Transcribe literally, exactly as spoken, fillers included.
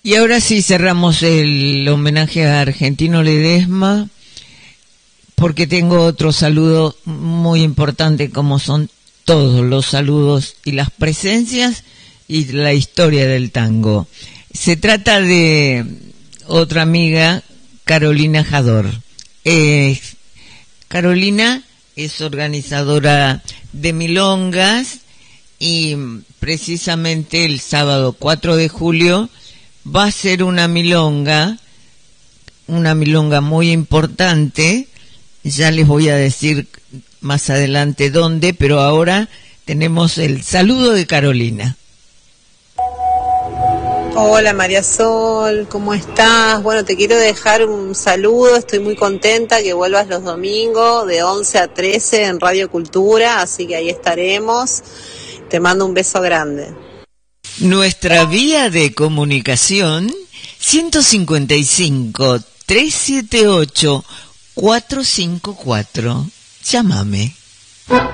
Y ahora sí cerramos el homenaje a Argentino Ledesma, porque tengo otro saludo muy importante, como son todos los saludos y las presencias y la historia del tango. Se trata de otra amiga, Carolina Jador. Eh, Carolina es organizadora de milongas y precisamente el sábado cuatro de julio va a ser una milonga, una milonga muy importante. Ya les voy a decir más adelante dónde, pero ahora tenemos el saludo de Carolina. Hola María Sol, ¿cómo estás? Bueno, te quiero dejar un saludo, estoy muy contenta que vuelvas los domingos de once a trece en Radio Cultura, así que ahí estaremos. Te mando un beso grande. Nuestra vía de comunicación ciento cincuenta y cinco, trescientos setenta y ocho, cuatrocientos cincuenta y cuatro. Llámame.